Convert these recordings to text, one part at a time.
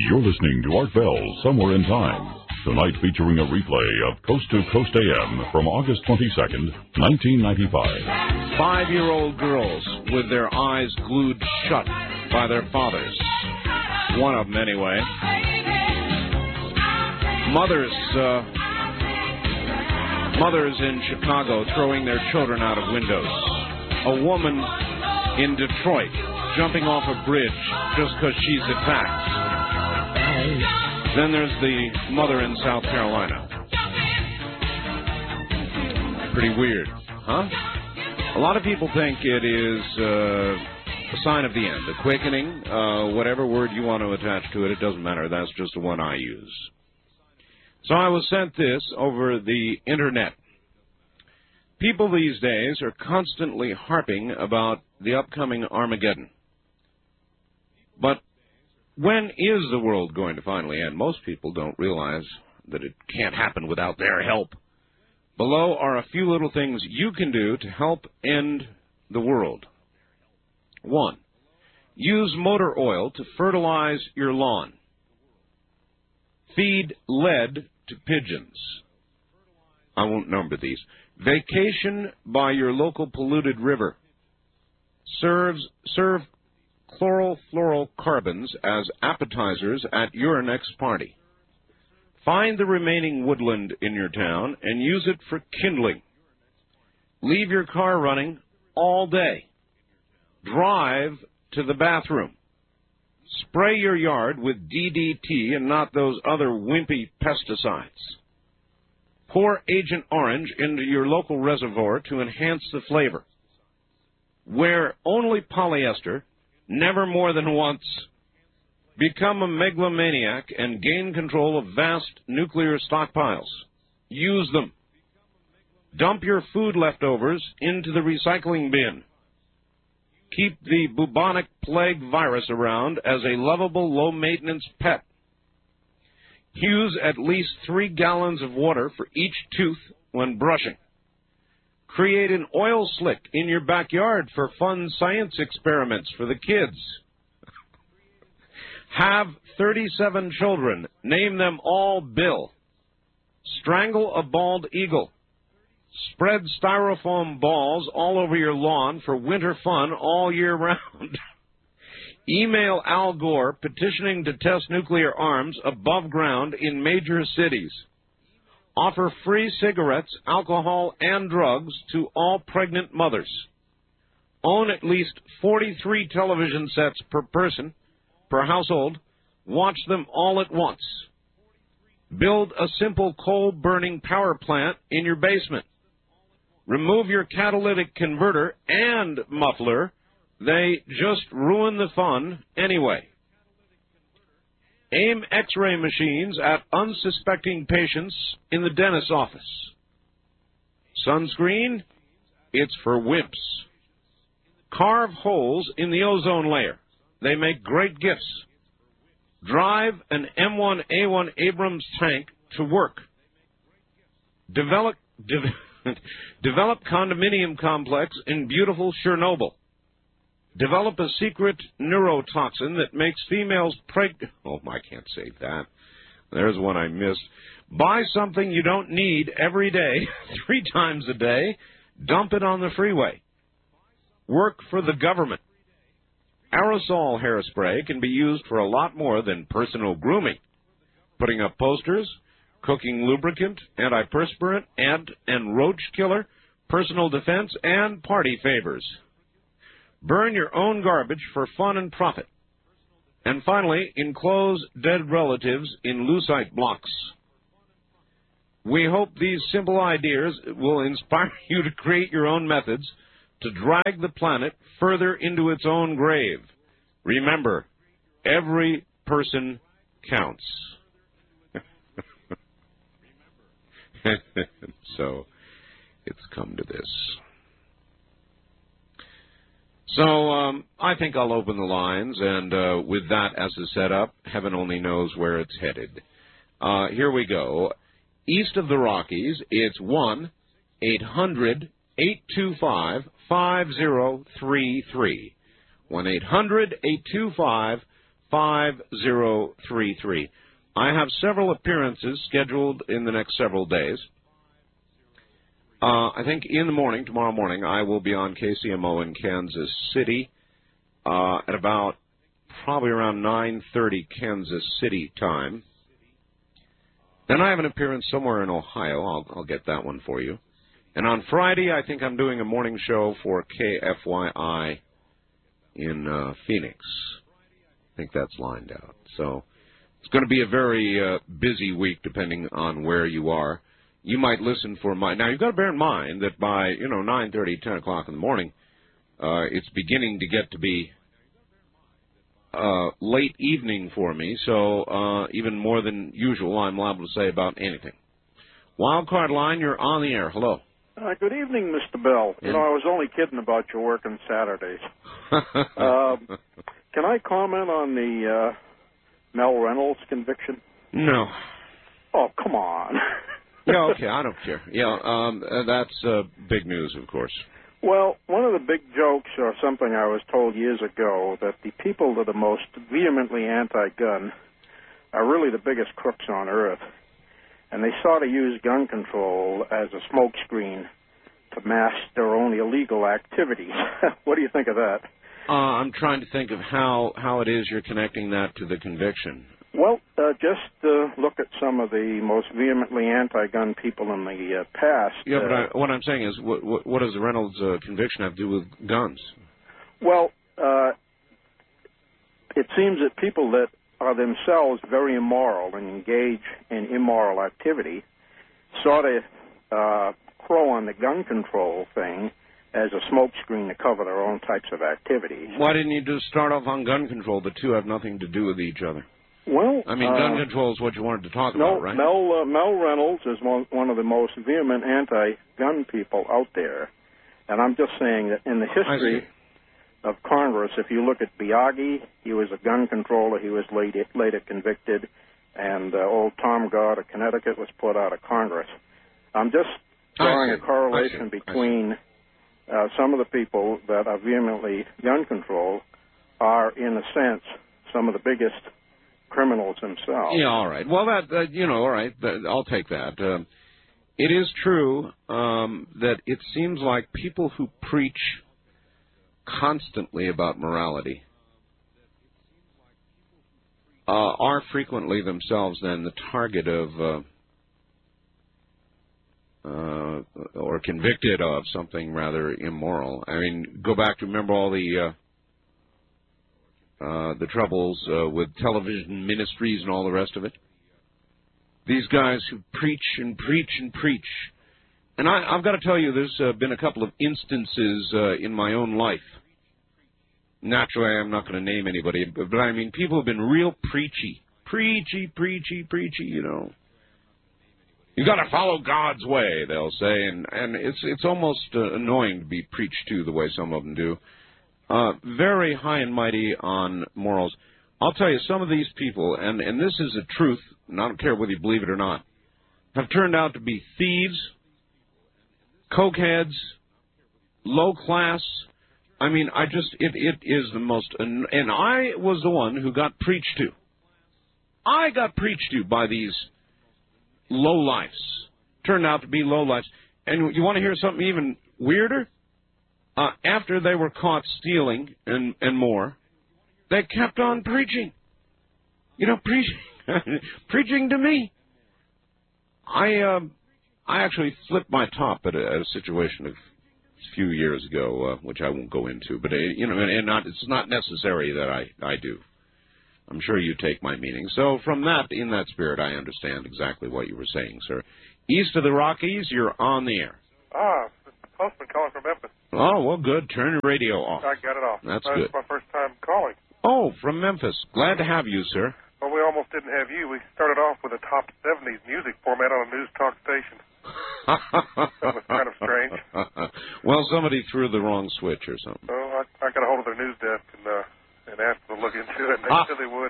You're listening to Art Bell, Somewhere in Time. Tonight featuring a replay of Coast to Coast AM from August 22nd, 1995. 5-year-old girls with their eyes glued shut by their fathers. One of them, anyway. Mothers in Chicago throwing their children out of windows. A woman in Detroit jumping off a bridge just because she's attacked. Then there's the mother in South Carolina. Pretty weird, huh? A lot of people think it is a sign of the end, a quickening, whatever word you want to attach to it, it doesn't matter. That's just the one I use. So I was sent this over the internet. People these days are constantly harping about the upcoming Armageddon. But when is the world going to finally end? Most people don't realize that it can't happen without their help. Below are a few little things you can do to help end the world. 1. Use motor oil to fertilize your lawn. Feed lead to pigeons. I won't number these. Vacation by your local polluted river. Serve chlorofluorocarbons as appetizers at your next party. Find the remaining woodland in your town and use it for kindling. Leave your car running all day. Drive to the bathroom. Spray your yard with DDT and not those other wimpy pesticides. Pour Agent Orange into your local reservoir to enhance the flavor. Wear only polyester, never more than once. Become a megalomaniac and gain control of vast nuclear stockpiles. Use them. Dump your food leftovers into the recycling bin. Keep the bubonic plague virus around as a lovable, low-maintenance pet. Use at least 3 gallons of water for each tooth when brushing. Create an oil slick in your backyard for fun science experiments for the kids. Have 37 children. Name them all Bill. Strangle a bald eagle. Spread styrofoam balls all over your lawn for winter fun all year round. Email Al Gore petitioning to test nuclear arms above ground in major cities. Offer free cigarettes, alcohol, and drugs to all pregnant mothers. Own at least 43 television sets per person, per household. Watch them all at once. Build a simple coal-burning power plant in your basement. Remove your catalytic converter and muffler. They just ruin the fun anyway. Aim X-ray machines at unsuspecting patients in the dentist's office. Sunscreen, it's for wimps. Carve holes in the ozone layer. They make great gifts. Drive an M1A1 Abrams tank to work. Develop condominium complex in beautiful Chernobyl. Develop a secret neurotoxin that makes females pregnant. Oh, I can't save that. There's one I missed. Buy something you don't need every day, 3 times a day. Dump it on the freeway. Work for the government. Aerosol hairspray can be used for a lot more than personal grooming. Putting up posters, cooking lubricant, antiperspirant, ant and roach killer, personal defense, and party favors. Burn your own garbage for fun and profit. And finally, enclose dead relatives in lucite blocks. We hope these simple ideas will inspire you to create your own methods to drag the planet further into its own grave. Remember, every person counts. So, it's come to this. So, I think I'll open the lines, and with that as a setup, heaven only knows where it's headed. Here we go. East of the Rockies, it's 1-800-825-5033. 1-800-825-5033. 5033. I have several appearances scheduled in the next several days. I think in the morning, tomorrow morning, I will be on KCMO in Kansas City at about probably around 9:30 Kansas City time. Then I have an appearance somewhere in Ohio. I'll get that one for you. And on Friday, I think I'm doing a morning show for KFYI in Phoenix. I think that's lined out. So it's going to be a very busy week, depending on where you are. You might listen for my... Now, you've got to bear in mind that by, 9:30, 10 o'clock in the morning, it's beginning to get to be late evening for me, so even more than usual, I'm liable to say about anything. Wildcard line, you're on the air. Hello. Good evening, Mr. Bell. Yeah. I was only kidding about your working Saturdays. Can I comment on the Mel Reynolds conviction? No. Oh, come on. Yeah, okay, I don't care. Yeah, that's big news, of course. Well, one of the big jokes, or something I was told years ago, that the people that are most vehemently anti-gun are really the biggest crooks on earth. And they sort of use gun control as a smokescreen to mask their own illegal activities. What do you think of that? I'm trying to think of how it is you're connecting that to the conviction. Well, just look at some of the most vehemently anti-gun people in the past. Yeah, but what I'm saying is, what does the Reynolds conviction have to do with guns? Well, it seems that people that are themselves very immoral and engage in immoral activity sort of crow on the gun control thing as a smokescreen to cover their own types of activities. Why didn't you just start off on gun control? The two have nothing to do with each other. Well, I mean, gun control is what you wanted to talk about, right? Mel Reynolds is one of the most vehement anti-gun people out there. And I'm just saying that in the history of Congress, if you look at Biaggi, he was a gun controller. He was later convicted. And old Tom Gard of Connecticut was put out of Congress. I'm just drawing a correlation between some of the people that are vehemently gun control are, in a sense, some of the biggest criminals themselves. Yeah, all right. Well, all right, I'll take that. It is true that it seems like people who preach constantly about morality are frequently themselves then the target of or convicted of something rather immoral. I mean, go back to remember all the troubles with television ministries and all the rest of it. These guys who preach and preach and preach. And I've got to tell you, there's been a couple of instances in my own life. Naturally, I'm not going to name anybody, but I mean, people have been real preachy. Preachy, you know. You got to follow God's way, they'll say, and it's almost annoying to be preached to the way some of them do. Very high and mighty on morals. I'll tell you, some of these people, and this is a truth, and I don't care whether you believe it or not, have turned out to be thieves, cokeheads, low class. I mean, it is the most, and I was the one who got preached to. I got preached to by these lowlifes. Turned out to be lowlifes. And you want to hear something even weirder? After they were caught stealing and more, they kept on preaching. You know, preaching to me. I actually flipped my top at a situation a few years ago, which I won't go into. But it's not necessary that I do. I'm sure you take my meaning. So from that, in that spirit, I understand exactly what you were saying, sir. East of the Rockies, you're on the air. Postman calling from Memphis. Oh, well, good. Turn your radio off. I got it off. That's good. It's my first time calling. Oh, from Memphis. Glad to have you, sir. Well, we almost didn't have you. We started off with a top 70s music format on a news talk station. That was kind of strange. Well, somebody threw the wrong switch or something. Oh, I got a hold of their news desk and asked them to look into it, and they said they would.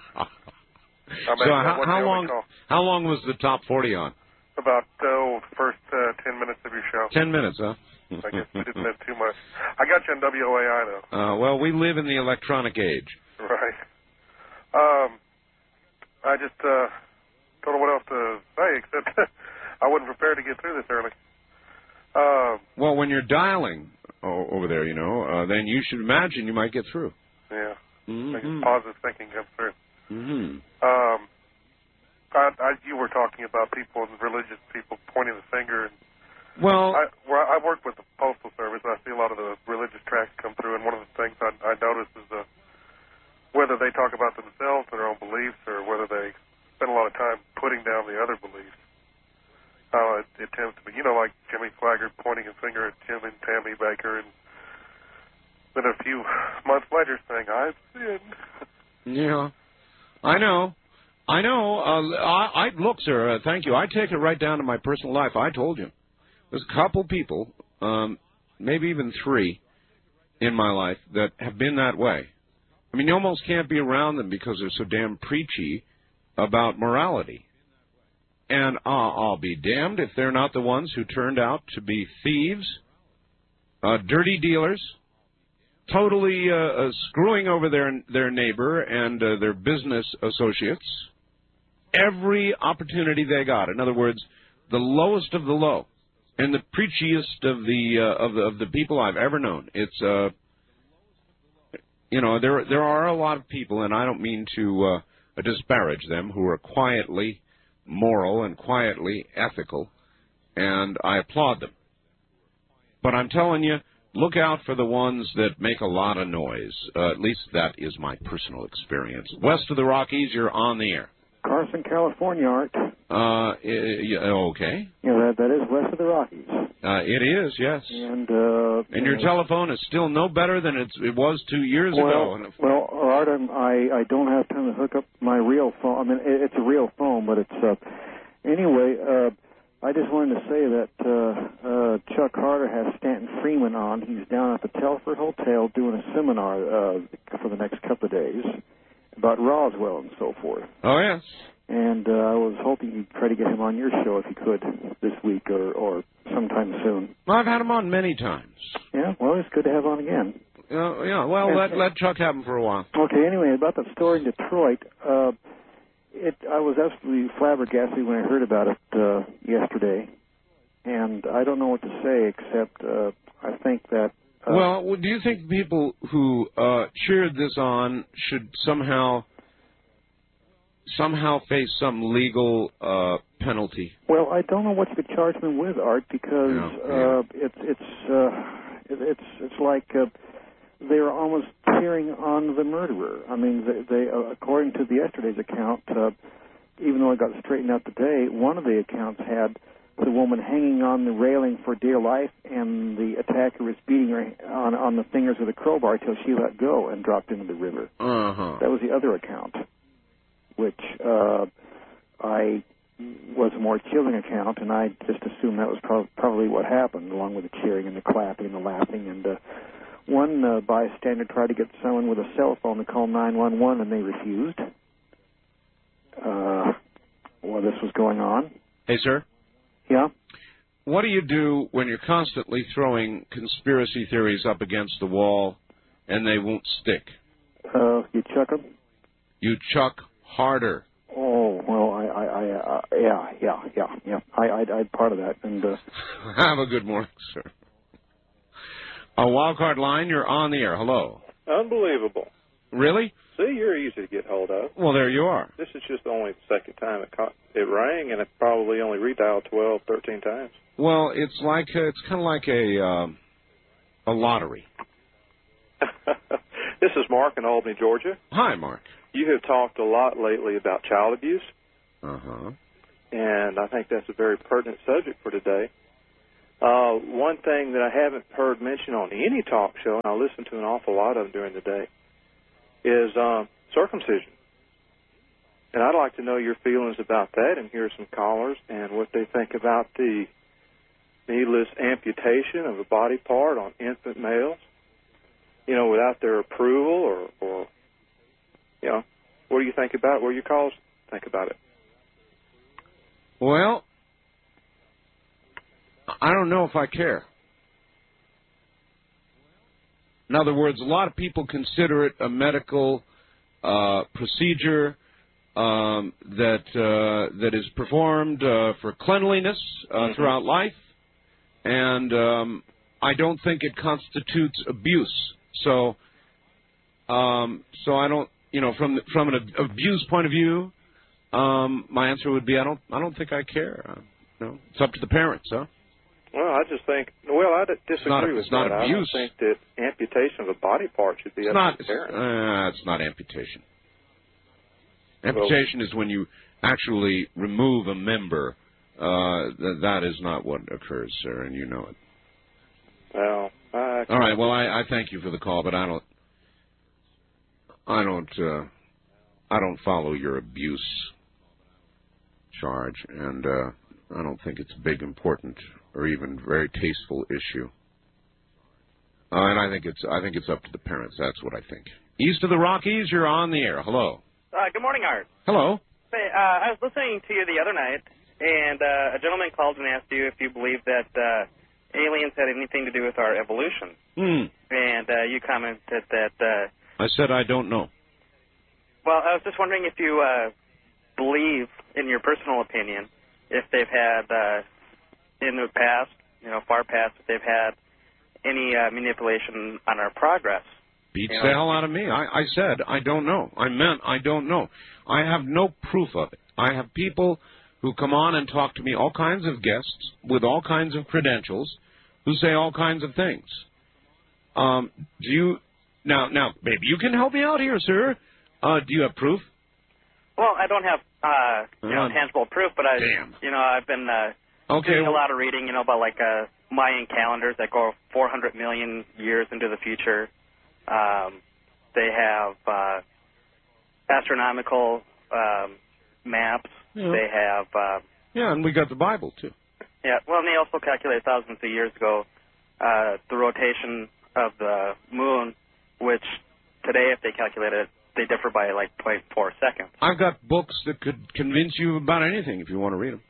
So how long was the top 40 on? About the first 10 minutes of your show. 10 minutes, huh? I guess we didn't have too much. I got you on WOAI, though. Well, we live in the electronic age. Right. I just don't know what else to say except I wasn't prepared to get through this early. Well, when you're dialing over there, then you should imagine you might get through. Yeah. Mm-hmm. Positive thinking comes through. Mm-hmm. You were talking about people and religious people pointing the finger. And well, I work with the Postal Service. I see a lot of the religious tracts come through, and one of the things I notice is whether they talk about themselves and their own beliefs, or whether they spend a lot of time putting down the other beliefs. It tends to be, like Jimmy Swaggart pointing a finger at Jim and Tammy Baker, and then a few months later saying, "I've sinned." Yeah, I know. Look, sir, thank you. I take it right down to my personal life. I told you. There's a couple people, maybe even 3, in my life that have been that way. I mean, you almost can't be around them because they're so damn preachy about morality. And I'll be damned if they're not the ones who turned out to be thieves, dirty dealers, totally screwing over their neighbor and their business associates every opportunity they got. In other words, the lowest of the low and the preachiest of the people I've ever known. It's there are a lot of people, and I don't mean to disparage them, who are quietly moral and quietly ethical, and I applaud them. But I'm telling you, look out for the ones that make a lot of noise. At least that is my personal experience. West of the Rockies, you're on the air. Carson, California, Art. Okay. Yeah, that is west of the Rockies. It is, yes. And your telephone is still no better than it was 2 years ago. Well, Art, I don't have time to hook up my real phone. I mean, it's a real phone, but it's anyway. I just wanted to say that Chuck Harder has Stanton Freeman on. He's down at the Telford Hotel doing a seminar for the next couple of days about Roswell and so forth. Oh, yes. And I was hoping you'd try to get him on your show if you could this week or sometime soon. Well, I've had him on many times. Yeah, well, it's good to have on again. Yeah, well, let Chuck have him for a while. Okay, anyway, about that story in Detroit, I was absolutely flabbergasted when I heard about it yesterday, and I don't know what to say except I think that... well, do you think people who cheered this on should somehow face some legal penalty? Well, I don't know what you could charge them with, Art, because it's like they're almost cheering on the murderer. I mean, they according to yesterday's account, even though it got straightened out today, one of the accounts had the woman hanging on the railing for dear life, and the attacker was beating her on the fingers with a crowbar till she let go and dropped into the river. Uh-huh. That was the other account, which I was a more chilling account, and I just assumed that was probably what happened, along with the cheering and the clapping and the laughing. And one bystander tried to get someone with a cell phone to call 911, and they refused while this was going on. Hey, sir? Yeah? What do you do when you're constantly throwing conspiracy theories up against the wall and they won't stick? You chuck them? You chuck harder. Oh, well, yeah. I'd part of that. And have a good morning, sir. A wildcard line, you're on the air. Hello. Unbelievable. Really? See, you're easy to get hold of. Well, there you are. This is just only the second time it rang, and it probably only redialed 12, 13 times. Well, it's kind of like a lottery. This is Mark in Albany, Georgia. Hi, Mark. You have talked a lot lately about child abuse. Uh-huh. And I think that's a very pertinent subject for today. One thing that I haven't heard mentioned on any talk show, and I listen to an awful lot of them during the day, is circumcision. And I'd like to know your feelings about that and hear some callers and what they think about the needless amputation of a body part on infant males, without their approval or what do you think about it? What do your callers think about it? Well, I don't know if I care. In other words, a lot of people consider it a medical procedure, that is performed for cleanliness throughout life, and I don't think it constitutes abuse. So I don't, from an abuse point of view, my answer would be I don't think I care. It's up to the parents, huh? Well, I just think, I disagree with that. I don't think that amputation of a body part should be up to the parents. It's not amputation. Amputation is when you actually remove a member. That is not what occurs, sir, and you know it. Well, all right. Well, I thank you for the call, but I don't follow your abuse charge, and I don't think it's a big, important, or even very tasteful issue. And I think it's up to the parents. That's what I think. East of the Rockies, you're on the air. Hello. Good morning, Art. Hello. Hey, I was listening to you the other night, and a gentleman called and asked you if you believe that aliens had anything to do with our evolution. And you commented that... I said I don't know. Well, I was just wondering if you believe, in your personal opinion, if they've had, in the past, far past, if they've had any manipulation on our progress. Beats the hell out of me. I said I don't know. I meant I don't know. I have no proof of it. I have people who come on and talk to me, all kinds of guests with all kinds of credentials, who say all kinds of things. Do you now, maybe you can help me out here, sir. Do you have proof? Well, I don't have tangible proof, but I've been doing a lot of reading, about like Mayan calendars that go 400 million years into the future. They have astronomical maps. Yeah. They have... and we got the Bible, too. Yeah, well, and they also calculated thousands of years ago the rotation of the moon, which today, if they calculate it, they differ by like 0.4 seconds. I've got books that could convince you about anything if you want to read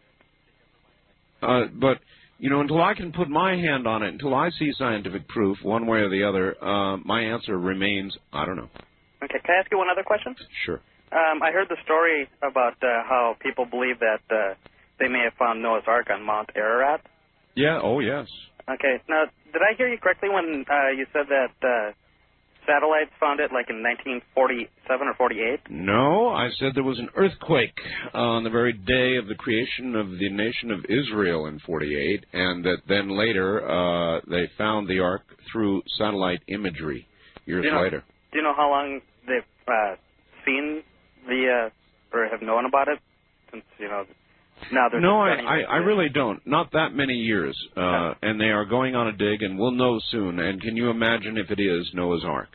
them. But, until I can put my hand on it, until I see scientific proof one way or the other, my answer remains, I don't know. Okay, can I ask you one other question? Sure. I heard the story about how people believe that they may have found Noah's Ark on Mount Ararat. Yeah, oh yes. Okay, now, did I hear you correctly when you said that satellites found it like in 1947 or 48? No, I said there was an earthquake on the very day of the creation of the nation of Israel in 48, and that then later they found the Ark through satellite imagery years later. Do you know how long they've seen or have known about it? Since, now there's... No, I really don't. Not that many years. And they are going on a dig, and we'll know soon. And can you imagine if it is Noah's Ark?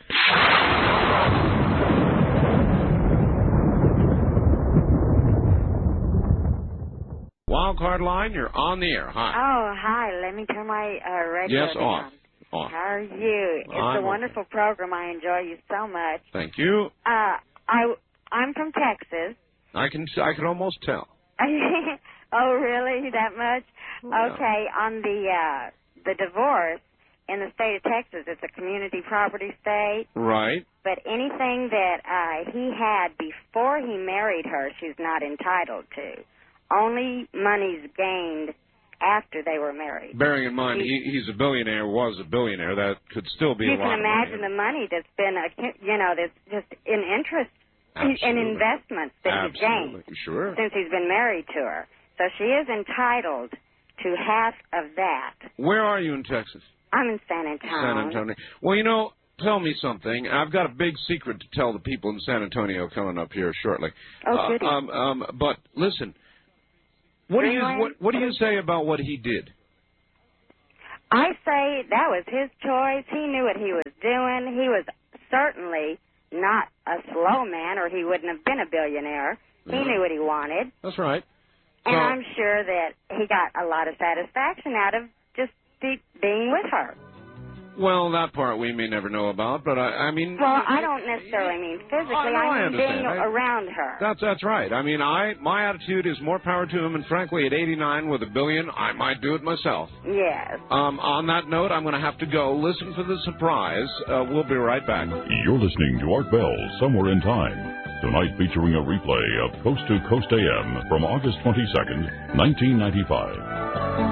Wildcard line, you're on the air. Hi. Oh, hi. Let me turn my radio Yes, down. Off. How are you? It's a wonderful program. I enjoy you so much. Thank you. I'm from Texas. I can almost tell. Oh, really? That much? Yeah. Okay. On the divorce in the state of Texas, it's a community property state. Right. But anything that he had before he married her, she's not entitled to. Only money's gained after they were married. Bearing in mind, he's a billionaire, was a billionaire. That could still be a lot of money. You can imagine the money that's been, that's just in interest. Absolutely. In investments that he's gained since he's been married to her. So she is entitled to half of that. Where are you in Texas? I'm in San Antonio. San Antonio. Well, tell me something. I've got a big secret to tell the people in San Antonio coming up here shortly. Oh, goody. But listen, what do you say about what he did? I say that was his choice. He knew what he was doing. He was certainly not a slow man, or he wouldn't have been a billionaire. He knew what he wanted. That's right. And I'm sure that he got a lot of satisfaction out of just being with her. Well, that part we may never know about, but I mean... Well, I don't necessarily mean physically. I mean being around her. That's right. I mean, my attitude is more power to him, and frankly, at 89 with $1 billion, I might do it myself. Yes. On that note, I'm going to have to go. Listen for the surprise. We'll be right back. You're listening to Art Bell, Somewhere in Time. Tonight featuring a replay of Coast to Coast AM from August 22nd, 1995.